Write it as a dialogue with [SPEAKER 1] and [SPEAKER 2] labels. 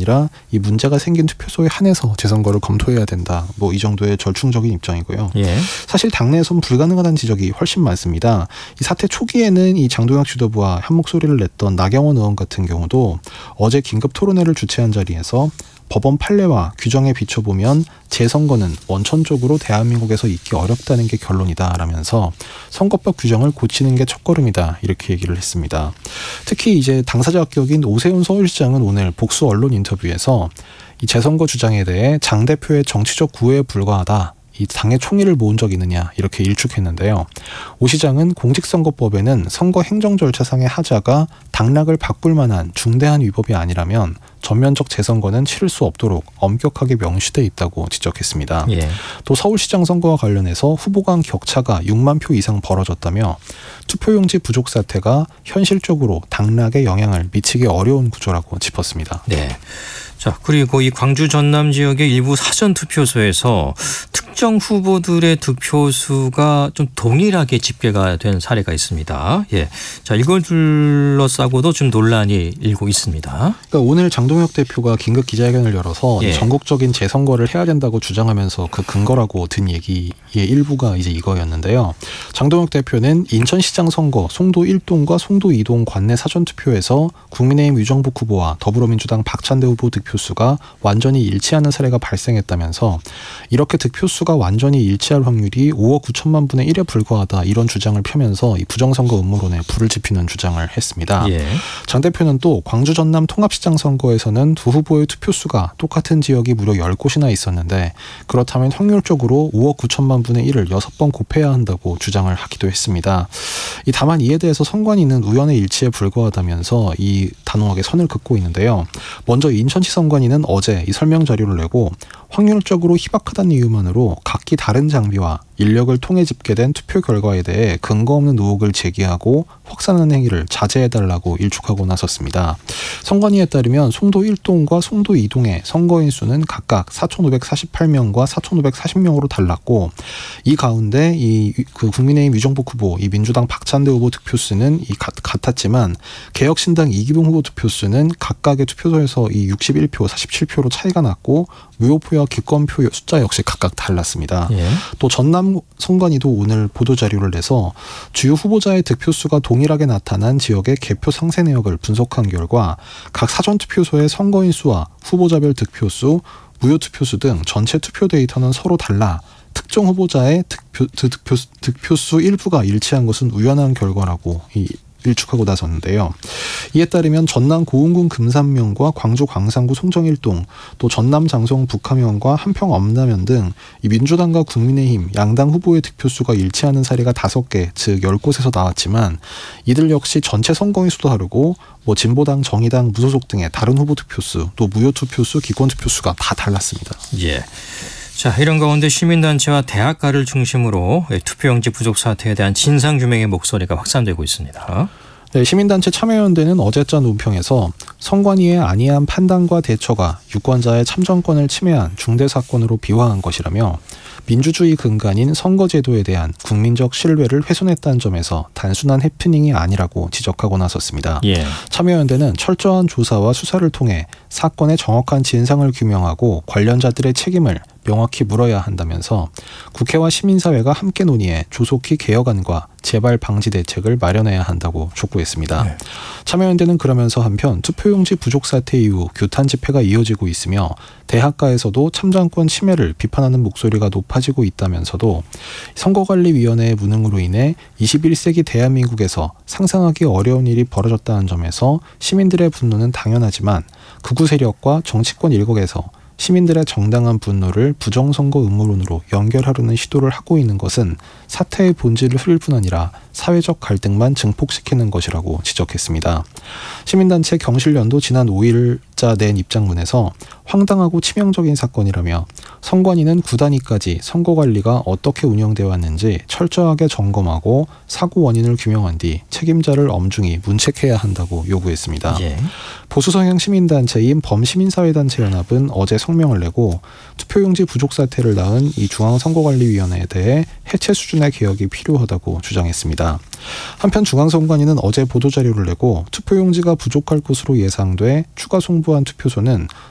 [SPEAKER 1] 아니라 이 문제가 생긴 투표소에 한해서 재선거를 검토해야 된다. 뭐 이 정도의 절충적인 입장이고요.
[SPEAKER 2] 예.
[SPEAKER 1] 사실 당내에선 불가능하다는 지적이 훨씬 많습니다. 이 사태 초기에는 이 장동혁 지도부와 한 목소리를 냈던 나경원 의원 같은 경우도 어제 긴급 토론회를 주최한 자리에서 법원 판례와 규정에 비춰보면 재선거는 원천적으로 대한민국에서 있기 어렵다는 게 결론이다라면서 선거법 규정을 고치는 게 첫걸음이다 이렇게 얘기를 했습니다. 특히 이제 당사자 격인 오세훈 서울시장은 오늘 복수 언론 인터뷰에서 이 재선거 주장에 대해 장 대표의 정치적 구애에 불과하다. 이 당의 총의를 모은 적 있느냐 이렇게 일축했는데요. 오 시장은 공직선거법에는 선거 행정 절차상의 하자가 당락을 바꿀 만한 중대한 위법이 아니라면 전면적 재선거는 치를 수 없도록 엄격하게 명시돼 있다고 지적했습니다.
[SPEAKER 2] 예.
[SPEAKER 1] 또 서울시장 선거와 관련해서 후보 간 격차가 6만 표 이상 벌어졌다며 투표용지 부족 사태가 현실적으로 당락에 영향을 미치기 어려운 구조라고 짚었습니다.
[SPEAKER 2] 네. 자, 그리고 이 광주 전남 지역의 일부 사전 투표소에서 특정 후보들의 득표수가 좀 동일하게 집계가 된 사례가 있습니다. 예. 자, 이걸 둘러싸고도 좀 논란이 일고 있습니다.
[SPEAKER 1] 그러니까 오늘 장동혁 대표가 긴급 기자회견을 열어서
[SPEAKER 2] 예.
[SPEAKER 1] 전국적인 재선거를 해야 된다고 주장하면서 그 근거라고 든 얘기의 일부가 이제 이거였는데요. 장동혁 대표는 인천시장 선거 송도 1동과 송도 2동 관내 사전 투표에서 국민의힘 유정복 후보와 더불어민주당 박찬대 후보 득표수가 완전히 일치하는 사례가 발생했다면서 이렇게 득표수가 완전히 일치할 확률이 5억 9천만 분의 1에 불과하다 이런 주장을 펴면서 이 부정선거 음모론에 불을 지피는 주장을 했습니다.
[SPEAKER 2] 예.
[SPEAKER 1] 장 대표는 또 광주 전남 통합시장 선거에서는 두 후보의 투표수가 똑같은 지역이 무려 10곳이나 있었는데 그렇다면 확률적으로 5억 9천만 분의 1을 6번 곱해야 한다고 주장을 하기도 했습니다. 다만 이에 대해서 선관위는 우연의 일치에 불과하다면서 이 단호하게 선을 긋고 있는데요. 먼저 인천시 선관위는 어제 이 설명 자료를 내고 확률적으로 희박하다는 이유만으로 각기 다른 장비와 인력을 통해 집계된 투표 결과에 대해 근거 없는 의혹을 제기하고 확산하는 행위를 자제해달라고 일축하고 나섰습니다. 선관위에 따르면 송도 1동과 송도 2동의 선거인 수는 각각 4,548명과 4,540명으로 달랐고 이 가운데 그 국민의힘 유정복 후보, 이 민주당 박찬대 후보 득표수는 같았지만 개혁신당 이기붕 후보 득표수는 각각의 투표소에서 이 61표, 47표로 차이가 났고 무효표와 기권표 숫자 역시 각각 달랐습니다.
[SPEAKER 2] 예.
[SPEAKER 1] 또 전남 선관위도 오늘 보도자료를 내서 주요 후보자의 득표수가 동일하게 나타난 지역의 개표 상세 내역을 분석한 결과 각 사전투표소의 선거인 수와 후보자별 득표수, 무효 투표수 등 전체 투표 데이터는 서로 달라 특정 후보자의 득표수 일부가 일치한 것은 우연한 결과라고 일축하고 나섰는데요. 이에 따르면 전남 고흥군 금산면과 광주 광산구 송정 1동, 또 전남 장성 북하면과 한평 엄라면 등 이 민주당과 국민의힘 양당 후보의 득표수가 일치하는 사례가 5개, 즉 10곳에서 나왔지만 이들 역시 전체 선거인 수도 다르고 진보당, 정의당, 무소속 등의 다른 후보 득표수, 또 무효 투표수, 기권 투표수가 다 달랐습니다.
[SPEAKER 2] 예. 자, 이런 가운데 시민단체와 대학가를 중심으로 투표용지 부족 사태에 대한 진상규명의 목소리가 확산되고 있습니다.
[SPEAKER 1] 네, 시민단체 참여연대는 어제자 논평에서 선관위의 안이한 판단과 대처가 유권자의 참정권을 침해한 중대사건으로 비화한 것이라며 민주주의 근간인 선거제도에 대한 국민적 신뢰를 훼손했다는 점에서 단순한 해프닝이 아니라고 지적하고 나섰습니다.
[SPEAKER 2] 예.
[SPEAKER 1] 참여연대는 철저한 조사와 수사를 통해 사건의 정확한 진상을 규명하고 관련자들의 책임을 명확히 물어야 한다면서 국회와 시민사회가 함께 논의해 조속히 개혁안과 재발 방지 대책을 마련해야 한다고 촉구했습니다. 네. 참여연대는 그러면서 한편 투표용지 부족 사태 이후 규탄 집회가 이어지고 있으며 대학가에서도 참정권 침해를 비판하는 목소리가 높아지고 있다면서도 선거관리위원회의 무능으로 인해 21세기 대한민국에서 상상하기 어려운 일이 벌어졌다는 점에서 시민들의 분노는 당연하지만 극우 세력과 정치권 일각에서 시민들의 정당한 분노를 부정선거 음모론으로 연결하려는 시도를 하고 있는 것은 사태의 본질을 흐릴 뿐 아니라 사회적 갈등만 증폭시키는 것이라고 지적했습니다. 시민단체 경실련도 지난 5일자 낸 입장문에서 황당하고 치명적인 사건이라며 선관위는 9단위까지 선거관리가 어떻게 운영되어 왔는지 철저하게 점검하고 사고 원인을 규명한 뒤 책임자를 엄중히 문책해야 한다고 요구했습니다.
[SPEAKER 2] 예.
[SPEAKER 1] 보수성향 시민단체인 범시민사회단체연합은 어제 성명을 내고 투표용지 부족 사태를 낳은 이 중앙선거관리위원회에 대해 해체 수준의 개혁이 필요하다고 주장했습니다. 한편 중앙선관위는 어제 보도자료를 내고 투표용지가 부족할 것으로 예상돼 추가 송부한 투표소는